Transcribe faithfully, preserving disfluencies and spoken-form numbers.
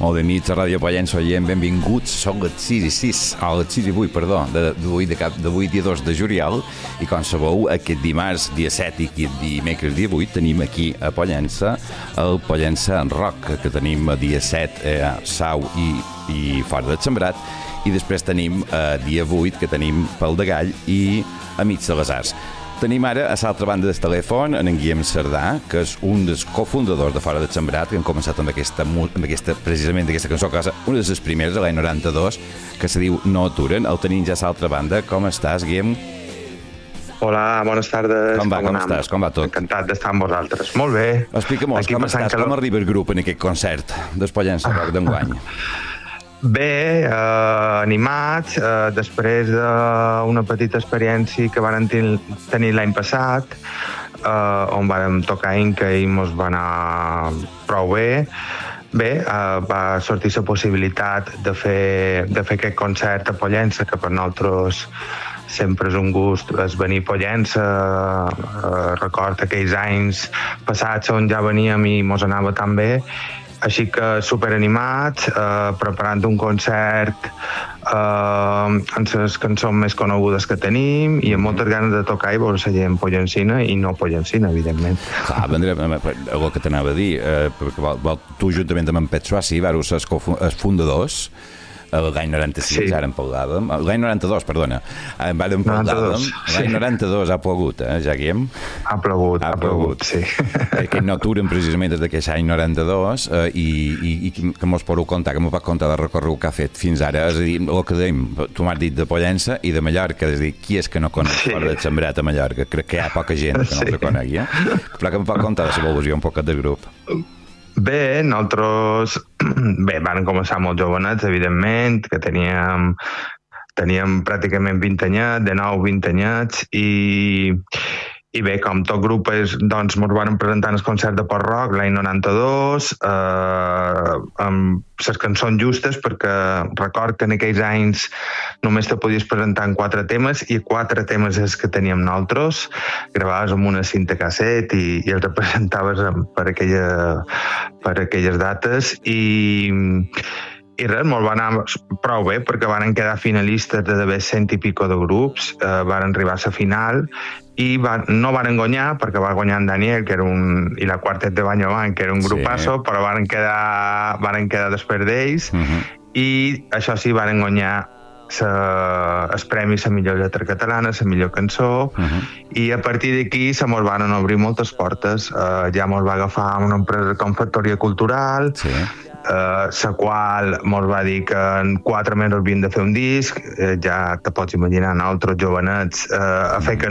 Molt bé, nits a Ràdio Pollença, oient, benvinguts. Són les sis i sis, o les sis i vuit, perdó, d'avui, de cap d'avui, dia dos de juliol, i com sabeu, aquest dimarts, dia set i aquest dimecres, dia vuit, tenim aquí a Pollença el Pollença en Rock, que tenim a dia set a Sau i, i Fora del Sembrat, i després tenim a dia vuit, que tenim Pel de Gall i Amics de les Arts. Tenim ara a l'altra banda del telèfon en Guillem Cerdà, que és un dels cofundadors de Fora del Sembrat, que han començat amb aquesta, amb aquesta precisament aquesta cançó, que és una de les primeres, de l'any noranta-dos, que se diu No aturen. El tenim ja a l'altra banda. Com estàs, Guillem? Hola, bones tardes. Com va, com, com estàs? Com va tot? Encantat d'estar amb vosaltres. Molt bé. Explica'm, com estàs? Com arriba el grup en aquest concert del Pollença Rock d'enguany? Bé, eh, animats, eh, després d'una petita experiència que vam tenir l'any passat, eh, on vam tocar Inca i mos va anar prou bé. Bé, eh, va sortir la possibilitat de fer, de fer aquest concert a Pollença, que per nosaltres sempre és un gust és venir a Pollença. Eh, record aquells anys passats on ja veníem i mos anava tan bé. Així que superanimats, eh, preparant un concert eh, amb les cançons més conegudes que tenim i amb moltes ganes de tocar i veure la gent pollencina i no pollencina, evidentment. Clar, vendrem, el que t'anava a dir, eh, perquè tu juntament amb en Pet Suassi vareu ser els fundadors l'any noranta-sis, sí. Ara en parlàvem. L'any noranta-dos, perdona. En vàrem parlàvem. L'any sí. noranta-dos ha plogut, eh, ja, Guillem? Ha plogut, ha, ha plogut, plogut, sí. Aquest no aturen precisament des d'aquest any noranta-dos eh, i, i, i que mos podeu contar, que m'ho pot contar de recorregut que ha fet fins ara. És a dir, el que dèiem, tu m'has dit de Pollença i de Mallorca, és a dir, qui és que no coneix sí. Fora del Sembrat a Mallorca? Crec que hi ha poca gent que no sí. el conegui, eh? Però que em pot contar de l'evolució un poc del grup. Bé, nosaltres bé, van començar molt jovenets, evidentment, que teníem, teníem pràcticament vint anyets, de nou vint anyets, i, i bé, com tot grup, és, doncs, ens van presentar el concert de Port Rock l'any noranta-dos, eh, amb les cançons justes, perquè record que en aquells anys només te podies presentar en quatre temes, i quatre temes és que teníem nosaltres, gravaves amb una cinta casset i, i els representaves per, aquella, per aquelles dates, i... I res, molt va anar prou bé, perquè van quedar finalistes de d'haver cent i pico de grups, eh, van arribar a la final, i van, no van guanyar, perquè va guanyar en Daniel, que era un, i la Quartet de Banyovan, que era un grupasso, sí. Però van quedar, van quedar després d'ells, uh-huh. I això sí, van guanyar sa, el premi a la millor lletra catalana, la millor cançó, uh-huh. I a partir d'aquí se mos van obrir moltes portes. Uh, ja mos va agafar una empresa com Factoria Cultural, sí. Uh, la qual mos va dir que en quatre mesos havien de fer un disc, uh, ja te pots imaginar, nosaltres jovenets, uh, a fer que